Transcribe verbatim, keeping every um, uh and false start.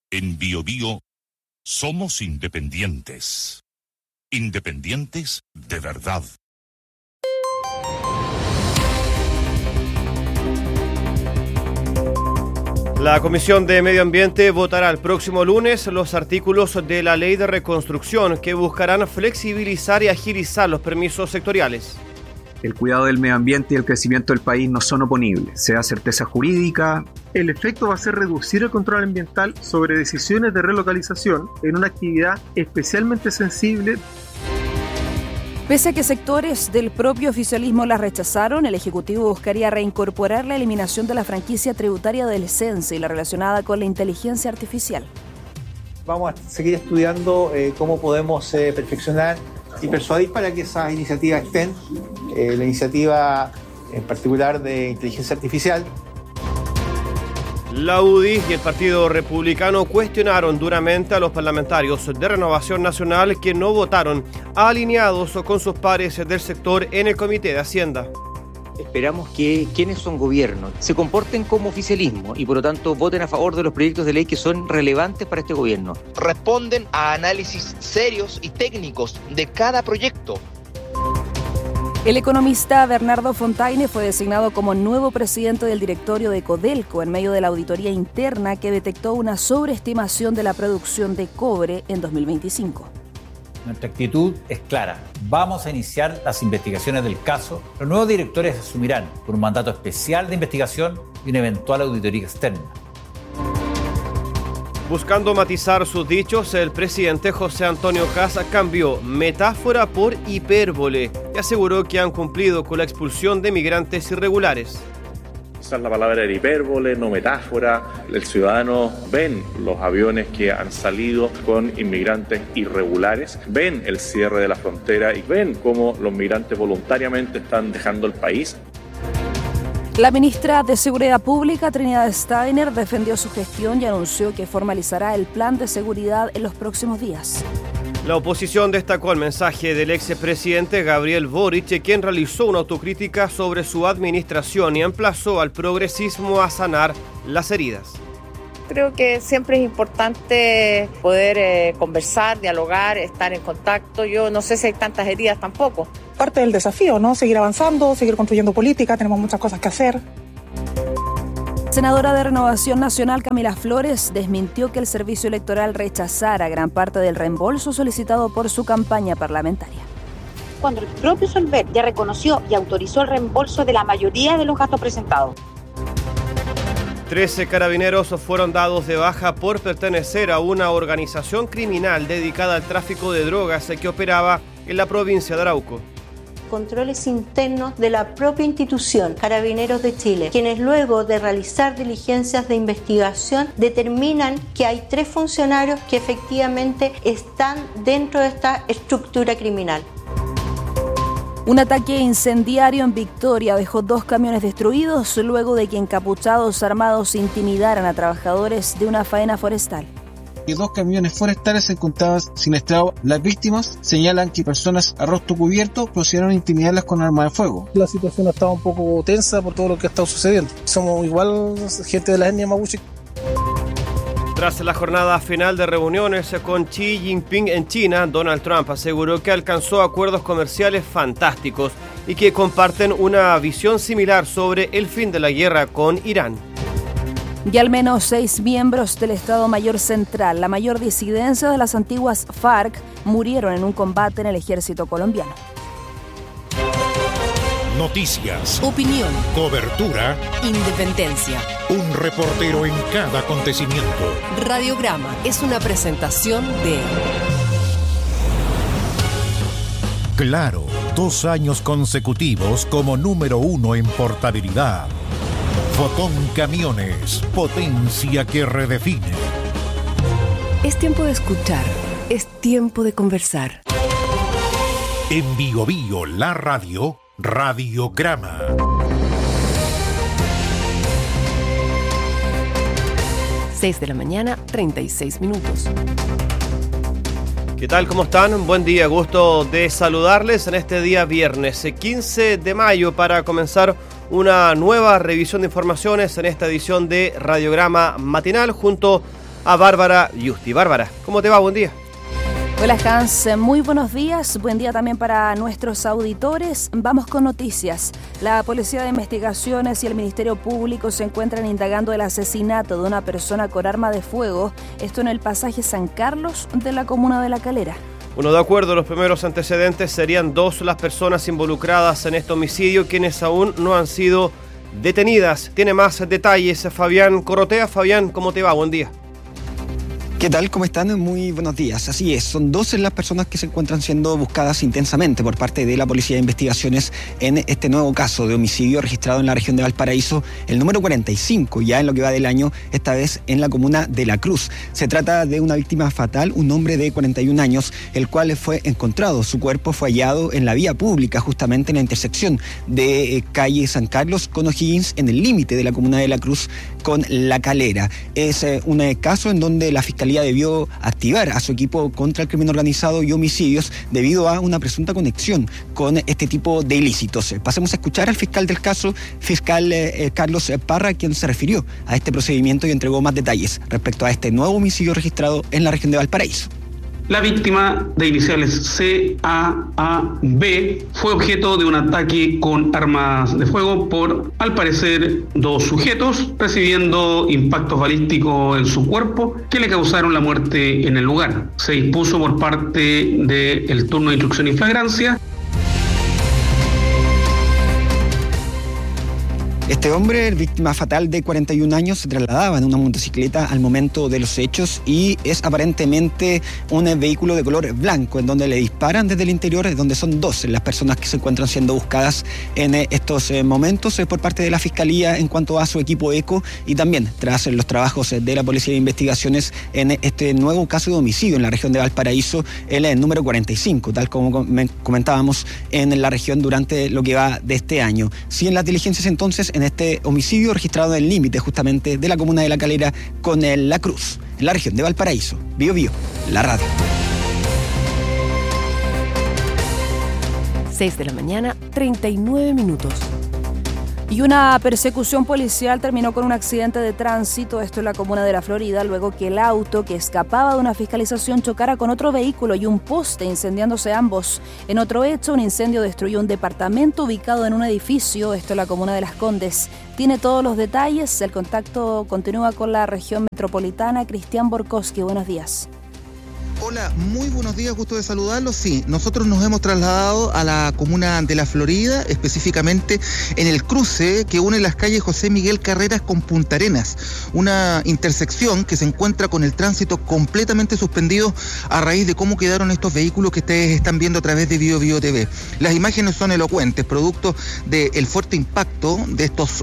En Bio Bio somos independientes. Independientes de verdad. La Comisión de Medio Ambiente votará el próximo lunes los artículos de la Ley de Reconstrucción que buscarán flexibilizar y agilizar los permisos sectoriales. El cuidado del medio ambiente y el crecimiento del país no son oponibles. Se da certeza jurídica. El efecto va a ser reducir el control ambiental sobre decisiones de relocalización en una actividad especialmente sensible. Pese a que sectores del propio oficialismo la rechazaron, el Ejecutivo buscaría reincorporar la eliminación de la franquicia tributaria del CENSE y la relacionada con la inteligencia artificial. Vamos a seguir estudiando eh, cómo podemos eh, perfeccionar y persuadir para que esas iniciativas estén. Eh, la iniciativa en particular de inteligencia artificial. La U D I y el Partido Republicano cuestionaron duramente a los parlamentarios de Renovación Nacional que no votaron, alineados con sus pares del sector en el Comité de Hacienda. Esperamos que quienes son gobierno se comporten como oficialismo y por lo tanto voten a favor de los proyectos de ley que son relevantes para este gobierno. Responden a análisis serios y técnicos de cada proyecto. El economista Bernardo Fontaine fue designado como nuevo presidente del directorio de Codelco en medio de la auditoría interna que detectó una sobreestimación de la producción de cobre en dos mil veinticinco. Nuestra actitud es clara. Vamos a iniciar las investigaciones del caso. Los nuevos directores asumirán con un mandato especial de investigación y una eventual auditoría externa. Buscando matizar sus dichos, el presidente José Antonio Kast cambió metáfora por hipérbole y aseguró que han cumplido con la expulsión de migrantes irregulares. Usar la palabra era hipérbole, no metáfora. El ciudadano ven los aviones que han salido con inmigrantes irregulares, ven el cierre de la frontera y ven cómo los migrantes voluntariamente están dejando el país. La ministra de Seguridad Pública, Trinidad Steiner, defendió su gestión y anunció que formalizará el plan de seguridad en los próximos días. La oposición destacó el mensaje del expresidente Gabriel Boric, quien realizó una autocrítica sobre su administración y emplazó al progresismo a sanar las heridas. Creo que siempre es importante poder eh, conversar, dialogar, estar en contacto. Yo no sé si hay tantas heridas tampoco. Parte del desafío, ¿no? Seguir avanzando, seguir construyendo política, tenemos muchas cosas que hacer. Senadora de Renovación Nacional Camila Flores desmintió que el servicio electoral rechazara gran parte del reembolso solicitado por su campaña parlamentaria. Cuando el propio Solver ya reconoció y autorizó el reembolso de la mayoría de los gastos presentados. Trece carabineros fueron dados de baja por pertenecer a una organización criminal dedicada al tráfico de drogas que operaba en la provincia de Arauco. Controles internos de la propia institución, Carabineros de Chile, quienes luego de realizar diligencias de investigación determinan que hay tres funcionarios que efectivamente están dentro de esta estructura criminal. Un ataque incendiario en Victoria dejó dos camiones destruidos luego de que encapuchados armados intimidaran a trabajadores de una faena forestal. Que dos camiones forestales se encontraban siniestrados. Las víctimas señalan que personas a rostro cubierto procedieron a intimidarlas con armas de fuego. La situación ha estado un poco tensa por todo lo que ha estado sucediendo. Somos igual gente de la etnia mapuche. Tras la jornada final de reuniones con Xi Jinping en China, Donald Trump aseguró que alcanzó acuerdos comerciales fantásticos y que comparten una visión similar sobre el fin de la guerra con Irán. Y al menos seis miembros del Estado Mayor Central, la mayor disidencia de las antiguas FARC, murieron en un combate en el ejército colombiano. Noticias, opinión, cobertura, independencia. Un reportero en cada acontecimiento. Radiograma es una presentación de Claro, dos años consecutivos como número uno en portabilidad. Fotón Camiones, potencia que redefine. Es tiempo de escuchar, es tiempo de conversar. En Bio Bio, la radio, Radiograma. seis de la mañana, treinta y seis minutos. ¿Qué tal? ¿Cómo están? Buen día, gusto de saludarles en este día viernes quince de mayo para comenzar una nueva revisión de informaciones en esta edición de Radiograma Matinal junto a Bárbara Yusti. Bárbara, ¿cómo te va? Buen día. Hola Hans, muy buenos días, buen día también para nuestros auditores. Vamos con noticias. La Policía de Investigaciones y el Ministerio Público se encuentran indagando el asesinato de una persona con arma de fuego, esto en el pasaje San Carlos de la comuna de La Calera. Bueno, de acuerdo a los primeros antecedentes, serían dos las personas involucradas en este homicidio, quienes aún no han sido detenidas. Tiene más detalles Fabián Corrotea. Fabián, ¿cómo te va? Buen día. ¿Qué tal? ¿Cómo están? Muy buenos días. Así es, son doce las personas que se encuentran siendo buscadas intensamente por parte de la Policía de Investigaciones en este nuevo caso de homicidio registrado en la región de Valparaíso, el número cuarenta y cinco, ya en lo que va del año, esta vez en la comuna de La Cruz. Se trata de una víctima fatal, un hombre de cuarenta y un años, el cual fue encontrado. Su cuerpo fue hallado en la vía pública, justamente en la intersección de eh, calle San Carlos con O'Higgins, en el límite de la comuna de La Cruz con La Calera. Es eh, un eh, caso en donde la Fiscalía debió activar a su equipo contra el crimen organizado y homicidios debido a una presunta conexión con este tipo de ilícitos. Pasemos a escuchar al fiscal del caso, fiscal eh, Carlos Parra, quien se refirió a este procedimiento y entregó más detalles respecto a este nuevo homicidio registrado en la región de Valparaíso. La víctima, de iniciales C A A B, fue objeto de un ataque con armas de fuego por, al parecer, dos sujetos, recibiendo impactos balísticos en su cuerpo que le causaron la muerte en el lugar. Se dispuso por parte del turno de instrucción y flagrancia. Este hombre, víctima fatal de cuarenta y un años, se trasladaba en una motocicleta al momento de los hechos y es aparentemente un vehículo de color blanco en donde le disparan desde el interior, donde son dos las personas que se encuentran siendo buscadas en estos momentos por parte de la Fiscalía en cuanto a su equipo ECO y también tras los trabajos de la Policía de Investigaciones en este nuevo caso de homicidio en la región de Valparaíso, el número cuarenta y cinco, tal como comentábamos en la región durante lo que va de este año. Si en las diligencias entonces en este homicidio registrado en el límite justamente de la comuna de La Calera con el La Cruz, en la región de Valparaíso. Bío Bío, la radio. seis de la mañana, treinta y nueve minutos. Y una persecución policial terminó con un accidente de tránsito, esto en la comuna de La Florida, luego que el auto que escapaba de una fiscalización chocara con otro vehículo y un poste, incendiándose ambos. En otro hecho, un incendio destruyó un departamento ubicado en un edificio, esto en la comuna de Las Condes. Tiene todos los detalles, el contacto continúa con la región metropolitana. Cristian Borkowski, buenos días. Hola, muy buenos días, gusto de saludarlos. Sí, nosotros nos hemos trasladado a la comuna de La Florida, específicamente en el cruce que une las calles José Miguel Carreras con Punta Arenas, una intersección que se encuentra con el tránsito completamente suspendido a raíz de cómo quedaron estos vehículos que ustedes están viendo a través de Bío Bío T V. Las imágenes son elocuentes, producto del fuerte impacto de estos